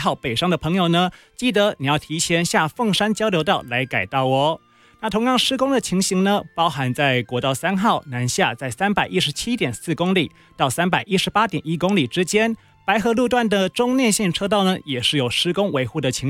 号北上的朋友呢，记得你要提前下凤山交流道来改道哦。那同样施工的情形呢，包含在国道3号南下在 317.4 公里到 318.1 公里之间，白河路段的中内线车道呢，也是有施工维护的情